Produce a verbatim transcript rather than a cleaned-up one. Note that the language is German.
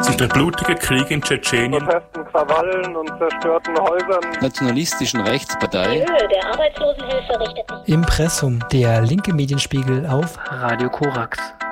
Zwischen dem blutigen Krieg in Tschetschenien, Protesten, Krawallen und zerstörten Häusern, nationalistischen Rechtspartei, Die Höhe der Arbeitslosenhilfe richtet sich. Impressum, der linke Medienspiegel auf Radio Korax.